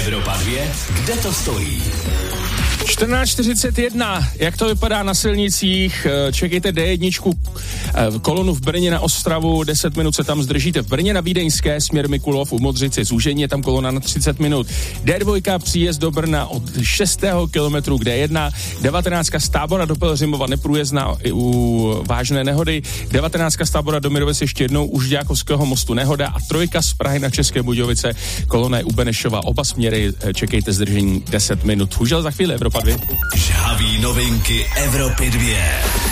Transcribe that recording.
Evropa 2, kde to stojí? 14:41, jak to vypadá na silnicích, čekejte D1, kolonu v Brně na Ostravu, 10 minut se tam zdržíte. V Brně na Vídeňské, směr Mikulov, u Modřice, zúžení, je tam kolona na 30 minut. D2, příjezd do Brna od 6. kilometru k D1, 19 z Tábora do Pelhřimova neprůjezdná u vážné nehody, 19 z Tábora do Mirovic ještě jednou u Žďákovského mostu nehoda a 3 z Prahy na České Budějovice, kolona je u Benešova, oba směry, čekejte zdržení 10 minut. Už za chvíli Evropa 2. Žhavý novinky Evropy 2.